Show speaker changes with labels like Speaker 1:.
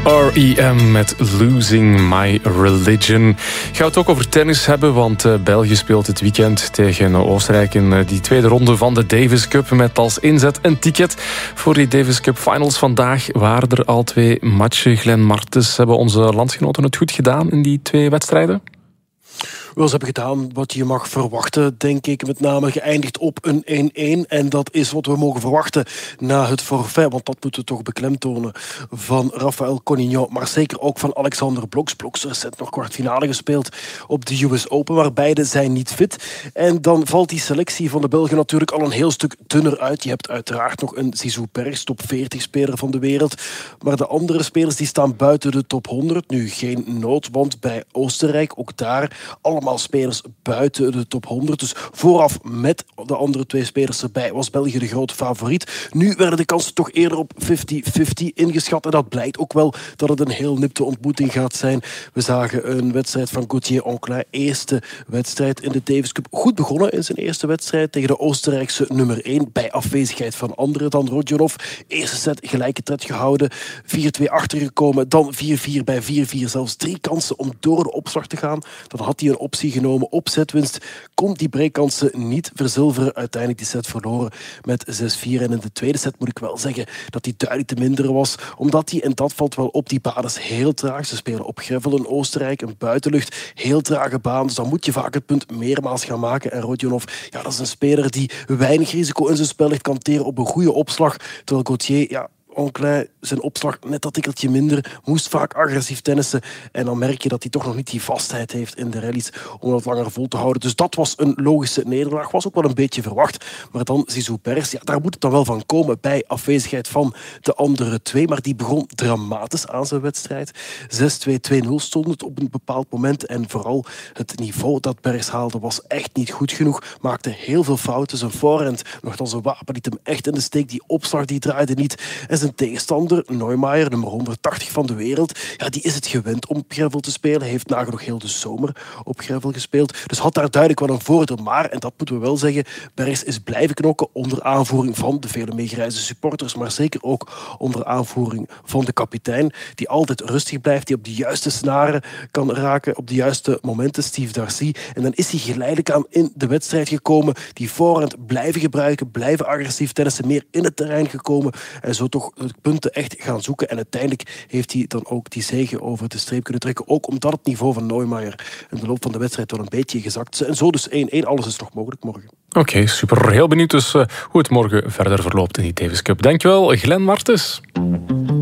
Speaker 1: R.E.M. met Losing My Religion. Gaan we het ook over tennis hebben, want België speelt dit weekend tegen Oostenrijk in die tweede ronde van de Davis Cup met als inzet een ticket voor die Davis Cup Finals. Vandaag waren er al 2 matchen. Glenn Martens, hebben onze landgenoten het goed gedaan in die 2 wedstrijden?
Speaker 2: Wel, ze hebben gedaan wat je mag verwachten, denk ik. Met name geëindigd op een 1-1. En dat is wat we mogen verwachten na het forfait. Want dat moeten we toch beklemtonen van Rafael Conignon. Maar zeker ook van Alexander Blokx. Blokx recent nog kwartfinale gespeeld op de US Open. Maar beide zijn niet fit. En dan valt die selectie van de Belgen natuurlijk al een heel stuk dunner uit. Je hebt uiteraard nog een Zizou Perez, top 40 speler van de wereld. Maar de andere spelers die staan buiten de top 100. Nu geen nood, want bij Oostenrijk, ook daar allemaal spelers buiten de top 100. Dus vooraf met de andere 2 spelers erbij was België de grote favoriet. Nu werden de kansen toch eerder op 50-50 ingeschat. En dat blijkt ook wel dat het een heel nipte ontmoeting gaat zijn. We zagen een wedstrijd van Gauthier Onclin. Eerste wedstrijd in de Davis Cup. Goed begonnen in zijn eerste wedstrijd tegen de Oostenrijkse nummer 1. Bij afwezigheid van anderen dan Rodionov. Eerste set gelijke tred gehouden. 4-2 achtergekomen. Dan 4-4 bij 4-4. Zelfs 3 kansen om door de opslag te gaan. Dan had hij een optie genomen op setwinst. Kon die breakkansen niet verzilveren. Uiteindelijk die set verloren met 6-4. En in de tweede set moet ik wel zeggen dat hij duidelijk te minderen was. Omdat hij, en dat valt wel op, die baan is heel traag. Ze spelen op gravel in Oostenrijk, een buitenlucht. Heel trage baan. Dus dan moet je vaak het punt meermaals gaan maken. En Rodionov, ja, dat is een speler die weinig risico in zijn spel ligt, kan teren op een goede opslag. Terwijl Gauthier, ja, Onclin, zijn opslag net dat tikkeltje minder, moest vaak agressief tennissen. En dan merk je dat hij toch nog niet die vastheid heeft in de rallies om dat langer vol te houden. Dus dat was een logische nederlaag. Was ook wel een beetje verwacht. Maar dan Zizou Perez, ja, daar moet het dan wel van komen bij afwezigheid van de andere 2. Maar die begon dramatisch aan zijn wedstrijd. 6-2, 2-0 stond het op een bepaald moment. En vooral het niveau dat Perez haalde was echt niet goed genoeg. Maakte heel veel fouten. Zijn voorhand, nogthans een wapen, liet hem echt in de steek. Die opslag die draaide niet. En zijn tegenstander, Neumeier, nummer 180 van de wereld, ja, die is het gewend om op gravel te spelen. Hij heeft nagenoeg heel de zomer op gravel gespeeld. Dus had daar duidelijk wel een voordeel. Maar, en dat moeten we wel zeggen, Perez is blijven knokken onder aanvoering van de vele meegereisde supporters, maar zeker ook onder aanvoering van de kapitein, die altijd rustig blijft, die op de juiste snaren kan raken, op de juiste momenten, Steve Darcy. En dan is hij geleidelijk aan in de wedstrijd gekomen. Die voorhand blijven gebruiken, blijven agressief tennissen, meer in het terrein gekomen en zo toch punten echt gaan zoeken. En uiteindelijk heeft hij dan ook die zege over de streep kunnen trekken. Ook omdat het niveau van Neumeier in de loop van de wedstrijd wel een beetje gezakt is. En zo dus 1-1. Alles is nog mogelijk morgen.
Speaker 1: Oké, super. Heel benieuwd dus hoe het morgen verder verloopt in die Davis Cup. Dankjewel, Glenn Martens.